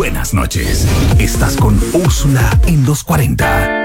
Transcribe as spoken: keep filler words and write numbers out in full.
Buenas noches. Estás con Úrsula en los cuarenta.